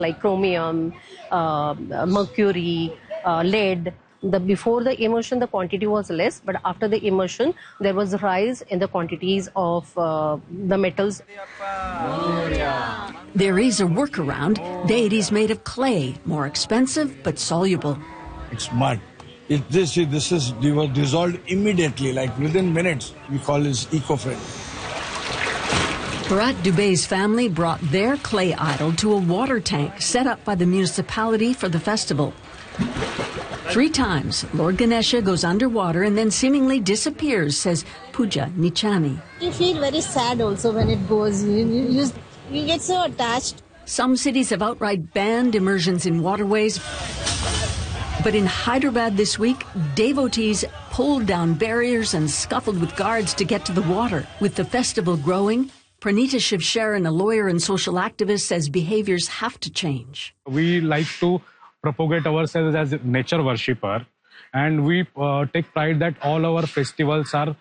like chromium, mercury, lead. Before the immersion, the quantity was less, but after the immersion, there was a rise in the quantities of the metals. There is a workaround. Deities made of clay, more expensive but soluble. It's mud. This is dissolved immediately, like within minutes. We call this eco-friendly. Bharat Dubey's family brought their clay idol to a water tank set up by the municipality for the festival. 3 times, Lord Ganesha goes underwater and then seemingly disappears, says Pooja Nichani. You feel very sad also when it goes. You get so attached. Some cities have outright banned immersions in waterways. But in Hyderabad this week, devotees pulled down barriers and scuffled with guards to get to the water. With the festival growing, Pranita Shivsharan, a lawyer and social activist, says behaviors have to change. We like to propagate ourselves as a nature worshipper, and we take pride that all our festivals are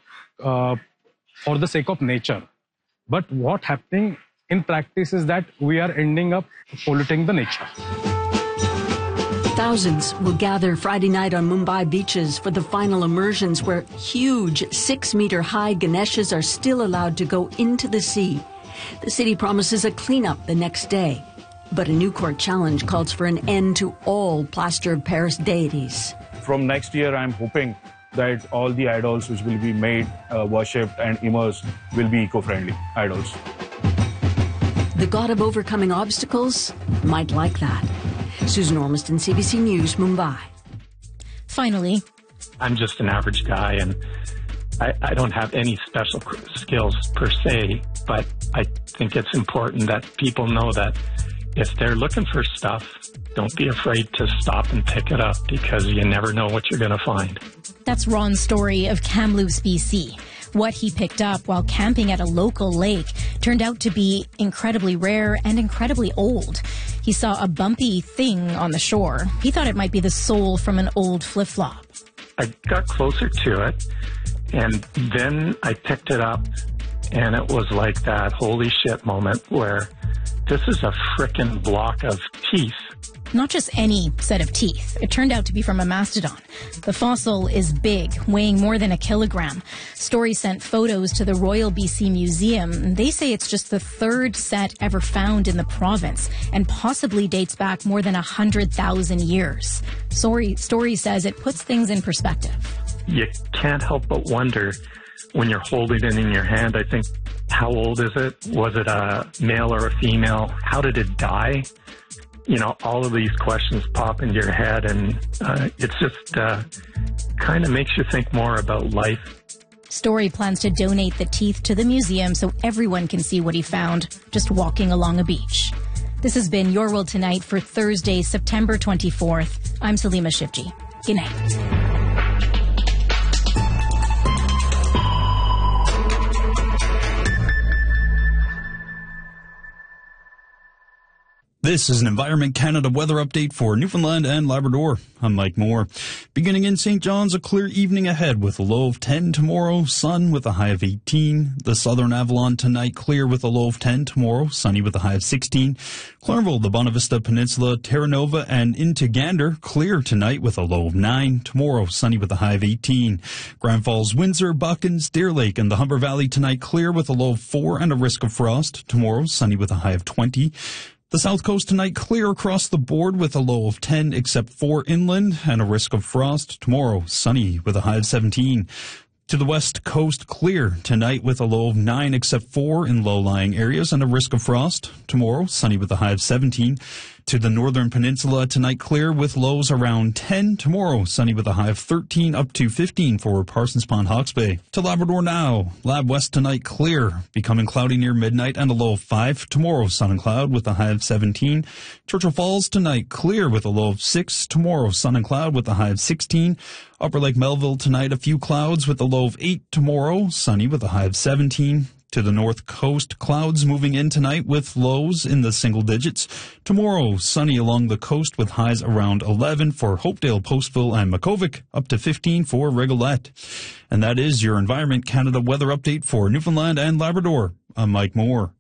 for the sake of nature. But what happening in practice is that we are ending up polluting the nature. Thousands will gather Friday night on Mumbai beaches for the final immersions, where huge 6-meter-high Ganeshas are still allowed to go into the sea. The city promises a cleanup the next day. But a new court challenge calls for an end to all plaster of Paris deities. From next year, I'm hoping that all the idols which will be made, worshipped and immersed will be eco-friendly idols. The god of overcoming obstacles might like that. Susan Ormiston, CBC News, Mumbai. Finally, I'm just an average guy, and I don't have any special skills per se, but I think it's important that people know that if they're looking for stuff, don't be afraid to stop and pick it up, because you never know what you're going to find. That's Ron Story of Kamloops, BC. What he picked up while camping at a local lake turned out to be incredibly rare and incredibly old. He saw a bumpy thing on the shore. He thought it might be the sole from an old flip-flop. I got closer to it, and then I picked it up, and it was like that holy shit moment where this is a frickin' block of teeth. Not just any set of teeth. It turned out to be from a mastodon. The fossil is big, weighing more than 1 kilogram. Story sent photos to the Royal BC Museum. They say it's just the 3rd set ever found in the province and possibly dates back more than 100,000 years. Story says it puts things in perspective. You can't help but wonder when you're holding it in your hand. I think, how old is it? Was it a male or a female? How did it die? You know, all of these questions pop into your head, and it's just kind of makes you think more about life. Story plans to donate the teeth to the museum so everyone can see what he found just walking along a beach. This has been Your World Tonight for Thursday, September 24th. I'm Salima Shivji. Good night. This is an Environment Canada weather update for Newfoundland and Labrador. I'm Mike Moore. Beginning in St. John's, a clear evening ahead with a low of 10 tomorrow, sun with a high of 18. The southern Avalon tonight, clear with a low of 10 tomorrow, sunny with a high of 16. Clareville, the Bonavista Peninsula, Terra Nova, and into Gander, clear tonight with a low of 9. Tomorrow, sunny with a high of 18. Grand Falls, Windsor, Buckens, Deer Lake, and the Humber Valley tonight, clear with a low of 4 and a risk of frost. Tomorrow, sunny with a high of 20. The South Coast tonight, clear across the board with a low of 10 except for inland and a risk of frost. Tomorrow, sunny with a high of 17. To the West Coast, clear tonight with a low of 9 except for in low-lying areas and a risk of frost. Tomorrow, sunny with a high of 17. To the Northern Peninsula, tonight clear with lows around 10. Tomorrow, sunny with a high of 13 up to 15 for Parsons Pond, Hawke's Bay. To Labrador now, Lab West tonight clear, becoming cloudy near midnight and a low of 5. Tomorrow, sun and cloud with a high of 17. Churchill Falls tonight clear with a low of 6. Tomorrow, sun and cloud with a high of 16. Upper Lake Melville tonight, a few clouds with a low of 8. Tomorrow, sunny with a high of 17. To the north coast, clouds moving in tonight with lows in the single digits. Tomorrow, sunny along the coast with highs around 11 for Hopedale, Postville, and Makovic, up to 15 for Rigolette. And that is your Environment Canada weather update for Newfoundland and Labrador. I'm Mike Moore.